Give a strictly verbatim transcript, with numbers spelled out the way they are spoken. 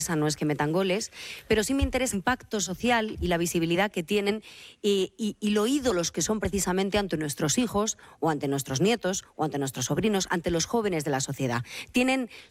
no es que metan goles, pero sí me interesa el impacto social y la visibilidad que tienen y, y, y lo ídolos que son precisamente ante nuestros hijos o ante nuestros nietos o ante nuestros sobrinos, ante los jóvenes de la sociedad. Tienen